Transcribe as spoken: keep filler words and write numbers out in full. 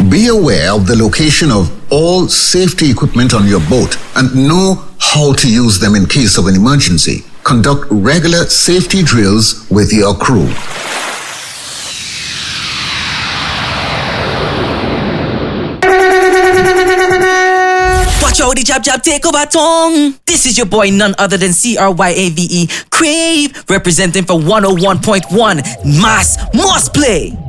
Be aware of the location of all safety equipment on your boat and know how to use them in case of an emergency. Conduct regular safety drills with your crew. Watch out, the jab jab take over tongue. This is your boy, none other than C R Y A V E, Crave, representing for one oh one point one Mass Must Play.